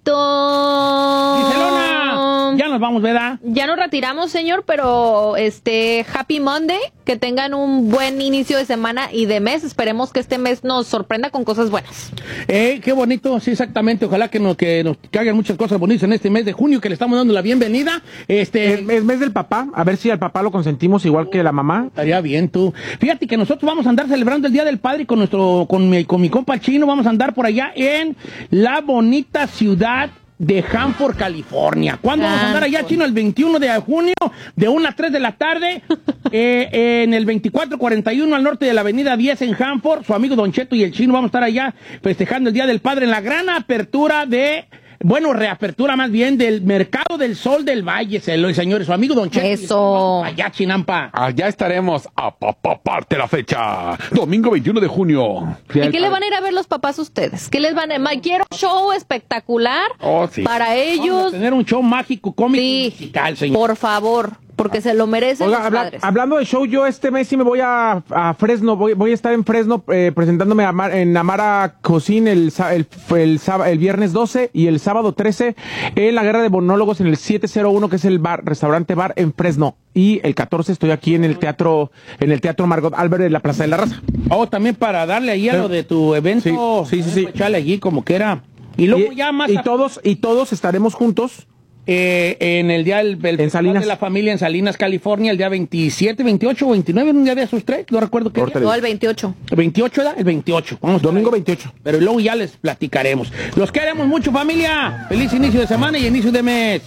Giselona, ya nos vamos, ¿verdad? Ya nos retiramos, señor, pero Happy Monday, que tengan un buen inicio de semana y de mes. Esperemos que este mes nos sorprenda con cosas buenas. Qué bonito, sí, exactamente. Ojalá que nos caigan muchas cosas bonitas en este mes de junio, que le estamos dando la bienvenida. Es mes del papá, a ver si al papá lo consentimos igual que la mamá. Estaría bien, tú. Fíjate que nosotros vamos a andar celebrando el Día del Padre con mi compa el Chino. Vamos a andar por allá en la bonita ciudad de Hanford, California. ¿Cuándo vamos a andar allá, Chino? El 21 de junio, de 1 a 3 de la tarde, en el 2441 al norte de la avenida 10 en Hanford. Su amigo Don Cheto y el Chino vamos a estar allá festejando el Día del Padre en la gran apertura reapertura más bien del Mercado del Sol del Valle, señores. Su amigo Don Cheto. Eso. Allá, Chinampa. Allá estaremos a parte la fecha. Domingo 21 de junio. ¿Y qué le van a ir a ver los papás a ustedes? ¿Qué les van a... Quiero show espectacular para ellos. Vamos a tener un show mágico, cómico, musical, señor. Por favor. Porque se lo merecen. Oiga, los padres. hablando de show, yo este mes sí me voy a Fresno, voy a estar en Fresno presentándome en Amara Cocine el viernes 12 y el sábado 13 en la Guerra de Monólogos en el 701, que es el restaurante bar en Fresno. Y el 14 estoy aquí en el teatro Margot Albert de la Plaza de la Raza. También para darle ahí a lo de tu evento. Sí. Echarle allí como que era. Y luego ya más. Y todos estaremos juntos. En el día en Salinas de la familia en Salinas, California, el día 27, 28 o 29, en un día de esos tres, no recuerdo qué día. No, el 28. ¿El 28 era? El 28. Vamos, domingo 28. Pero luego ya les platicaremos. Los queremos mucho, familia. Feliz inicio de semana y inicio de mes.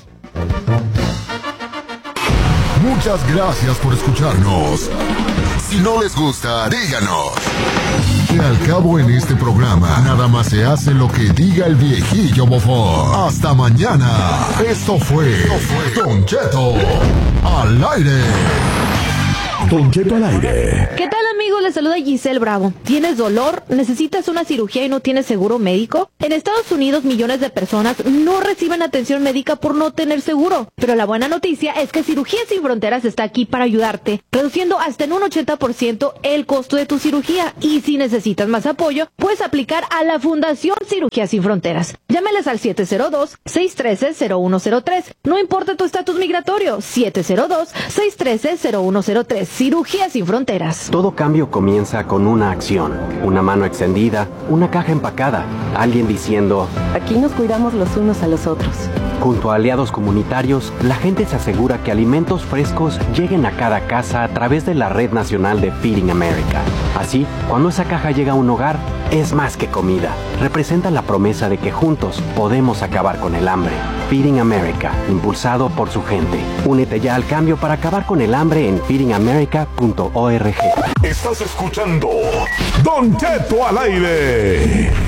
Muchas gracias por escucharnos. Si no les gusta, díganos. Que al cabo en este programa, nada más se hace lo que diga el viejillo bofón. Hasta mañana. Esto fue Don Cheto al aire. Don Cheto al aire. ¿Qué tal, amigos? Les saluda Giselle Bravo. ¿Tienes dolor? ¿Necesitas una cirugía y no tienes seguro médico? En Estados Unidos, millones de personas no reciben atención médica por no tener seguro. Pero la buena noticia es que Cirugía Sin Fronteras está aquí para ayudarte, reduciendo hasta en un 80% el costo de tu cirugía. Y si necesitas más apoyo, puedes aplicar a la Fundación Cirugía Sin Fronteras. Llámeles al 702-613-0103. No importa tu estatus migratorio, 702-613-0103. Cirugía Sin Fronteras. Todo cambio comienza con una acción, una mano extendida, una caja empacada, alguien diciendo: aquí nos cuidamos los unos a los otros. Junto a aliados comunitarios, la gente se asegura que alimentos frescos lleguen a cada casa a través de la Red Nacional de Feeding America. Así, cuando esa caja llega a un hogar, es más que comida. Representa la promesa de que juntos podemos acabar con el hambre. Feeding America, impulsado por su gente. Únete ya al cambio para acabar con el hambre en feedingamerica.org. Estás escuchando Don Cheto al aire.